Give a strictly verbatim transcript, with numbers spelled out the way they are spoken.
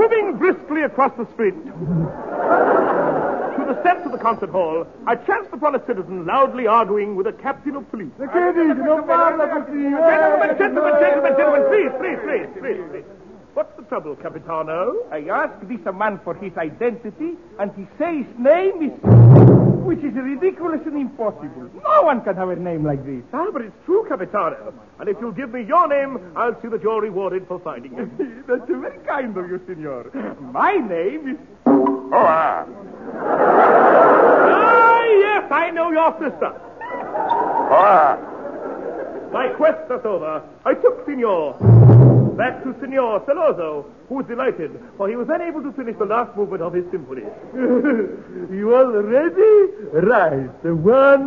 Moving briskly across the street to the steps of the concert hall, I chanced upon a citizen loudly arguing with a captain of police. Gentlemen, Gentlemen, gentlemen, gentlemen, gentlemen, please, please, please, please, please. What's the trouble, Capitano? I asked this man for his identity, and he says his name is... which is ridiculous and impossible. No one can have a name like this. Ah, but it's true, Capitano. And if you'll give me your name, I'll see that you're rewarded for finding it. That's very kind of you, senor. My name is... Oh, ah. Ah, yes, I know your sister. Oh, ah. My quest thus over, I took Signor back to Signor Celoso, who was delighted, for he was unable to finish the last movement of his symphony. You all ready? Right. One,